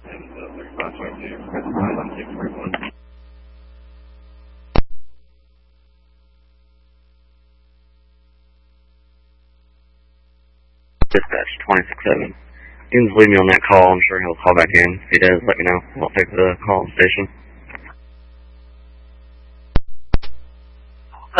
Dispatch 267. You can just leave me on that call. I'm sure he'll call back in. If he does, let me know. I'll take the call station.